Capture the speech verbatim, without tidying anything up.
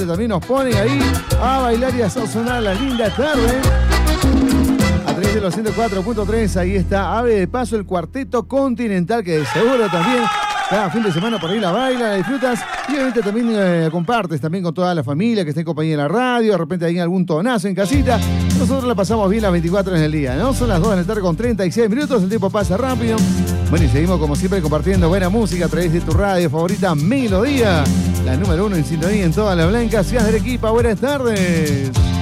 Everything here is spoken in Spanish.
También nos ponen ahí a bailar y a sonar la linda tarde. A través de los ciento cuatro punto tres, ahí está Ave de Paso, el Cuarteto Continental, que de seguro también cada fin de semana por ahí la baila, la disfrutas y obviamente también eh, compartes también con toda la familia que está en compañía en la radio, de repente hay algún tonazo en casita. Nosotros la pasamos bien las veinticuatro horas del día, ¿no? Son las dos de la tarde con treinta y seis minutos, el tiempo pasa rápido. Bueno, y seguimos como siempre compartiendo buena música a través de tu radio favorita, Melodía, la número uno en sintonía en toda la blanca ciudad de Arequipa. Buenas tardes.